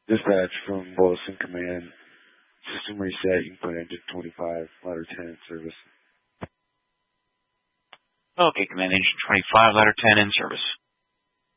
Dispatch from Wilson Command. System reset. You can put engine 25, ladder 10 in service. Okay, Command, engine 25, ladder 10 in service.